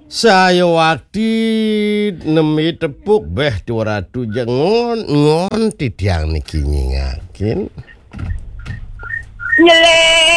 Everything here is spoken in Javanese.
Saya waktu nemi tepuk beh ratu jangon ngon titiang niki nyingakin. Nyele